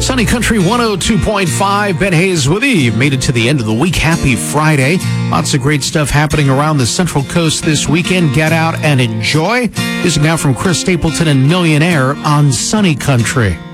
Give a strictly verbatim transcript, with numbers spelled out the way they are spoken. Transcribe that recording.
Sunny Country one oh two point five. Ben Hayes with you. You've made it to the end of the week. Happy Friday. Lots of great stuff happening around the Central Coast this weekend. Get out and enjoy. This is now from Chris Stapleton and Millionaire on Sunny Country.